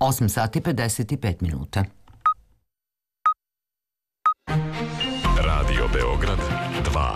8 sati 55 minuta. Radio Beograd 2.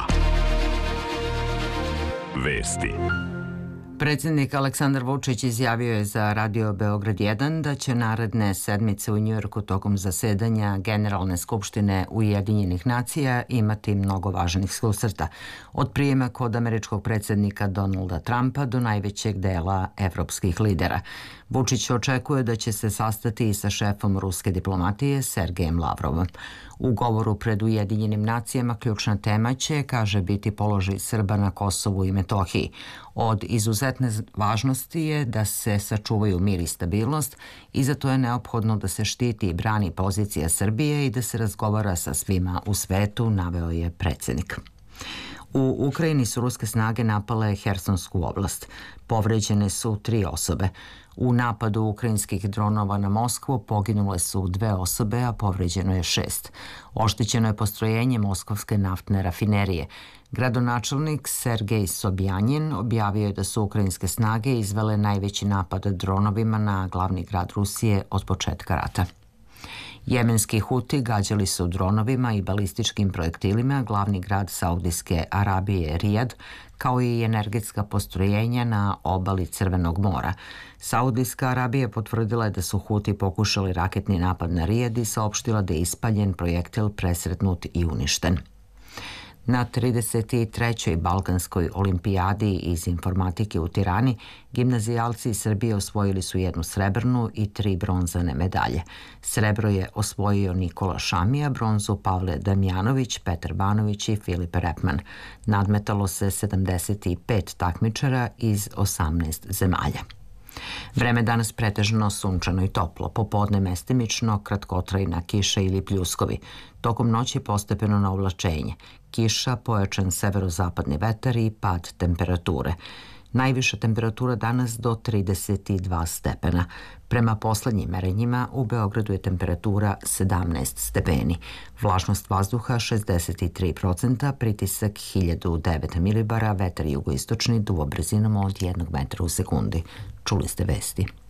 Vesti. Predsjednik Aleksandar Vučić izjavio je za Radio Beograd 1 da će naredne sedmice u Njujorku tokom zasedanja Generalne skupštine Ujedinjenih nacija imati mnogo važnih susreta, od prijema kod američkog predsjednika Donalda Trumpa do najvećeg dela evropskih lidera. Vučić očekuje da će se sastati i sa šefom ruske diplomatije Sergejem Lavrovom. U govoru pred Ujedinjenim nacijama ključna tema će, kaže, biti položaj Srba na Kosovu i Metohiji. Od izuzetne važnosti je da se sačuvaju mir i stabilnost i zato je neophodno da se štiti i brani pozicija Srbije i da se razgovara sa svima u svetu, naveo je predsjednik. U Ukrajini su ruske snage napale Hersonsku oblast. Povređene su 3 osobe. U napadu ukrajinskih dronova na Moskvu poginule su 2 osobe, a povređeno je 6. Oštećeno je postrojenje Moskovske naftne rafinerije. Gradonačelnik Sergej Sobjanin objavio je da su ukrajinske snage izvele najveći napad dronovima na glavni grad Rusije od početka rata. Jemenski Huti gađali su dronovima i balističkim projektilima glavni grad Saudijske Arabije Rijad, kao i energetska postrojenja na obali Crvenog mora. Saudijska Arabija potvrdila je da su Huti pokušali raketni napad na Rijad i saopštila da je ispaljen projektil presretnut i uništen. Na 33. Balkanskoj olimpijadi iz informatike u Tirani gimnazijalci iz Srbije osvojili su 1 srebrnu i 3 bronzane medalje. Srebro je osvojio Nikola Šamija, bronzu Pavle Damjanović, Petar Banović i Filip Repman. Nadmetalo se 75 takmičara iz 18 zemalja. Vreme danas pretežno sunčano i toplo, popodne mestimično, kratkotrajna kiša ili pljuskovi. Tokom noći postepeno na oblačenje, kiša, pojačan severozapadni vetar i pad temperature. Najviša temperatura danas do 32 stepena. Prema poslednjim merenjima u Beogradu je temperatura 17 stepeni. Vlažnost vazduha 63%, pritisak 1009 milibara, vetar jugoistočni duvo brzinom od 1 metra u sekundi. Čuli ste vesti.